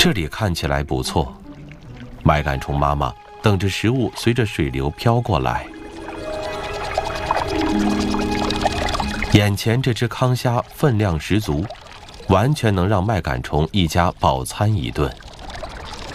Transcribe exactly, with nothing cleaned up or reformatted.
这里看起来不错。麦秆虫妈妈等着食物随着水流飘过来。眼前这只康虾分量十足，完全能让麦秆虫一家饱餐一顿。